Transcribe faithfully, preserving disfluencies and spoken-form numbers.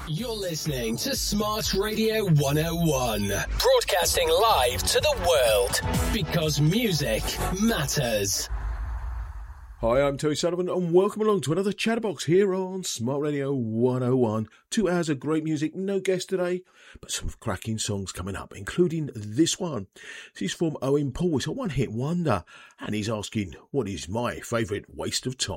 You're listening to Smart Radio one oh one, broadcasting live to the world, because music matters. Hi, I'm Terry Sullivan and welcome along to another Chatterbox here on Smart Radio one oh one. Two hours of great music, no guest today, but some cracking songs coming up, including this one. This is from Owen Paul. It's a one-hit wonder, and he's asking, what is my favourite waste of time?